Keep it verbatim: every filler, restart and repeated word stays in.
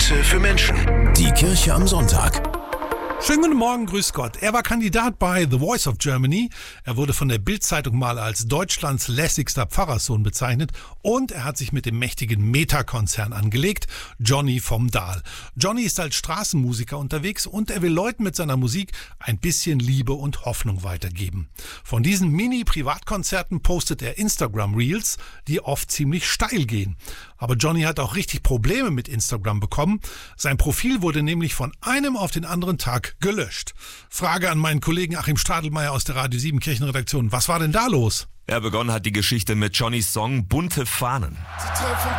Messe für Menschen. Die Kirche am Sonntag. Schönen guten Morgen, grüß Gott. Er war Kandidat bei The Voice of Germany. Er wurde von der Bild-Zeitung mal als Deutschlands lässigster Pfarrerssohn bezeichnet. Und er hat sich mit dem mächtigen Meta-Konzern angelegt, Johnny vom Dahl. Johnny ist als Straßenmusiker unterwegs und er will Leuten mit seiner Musik ein bisschen Liebe und Hoffnung weitergeben. Von diesen Mini-Privatkonzerten postet er Instagram-Reels, die oft ziemlich steil gehen. Aber Johnny hat auch richtig Probleme mit Instagram bekommen. Sein Profil wurde nämlich von einem auf den anderen Tag gelöscht. Frage an meinen Kollegen Achim Stadelmeier aus der Radio sieben Kirchenredaktion. Was war denn da los? Ja, begonnen hat die Geschichte mit Johnnys Song Bunte Fahnen. Sie treffen